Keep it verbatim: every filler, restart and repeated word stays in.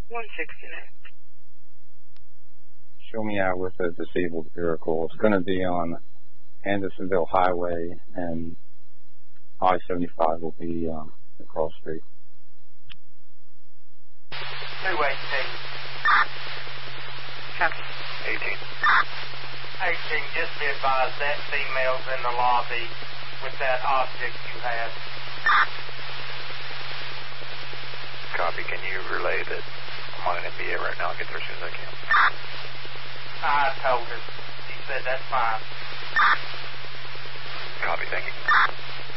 one sixty-nine. Show me out with a disabled vehicle. It's going to be on Andersonville Highway, and I seventy-five will be um, across the street. two eighteen. Copy. eighteen. eighteen, just be advised that female's in the lobby with that object you have. Copy. Can you relay that I'm on an M B A right now? I'll get there as soon as I can. I told her. She said that's fine. Copy. Thank you.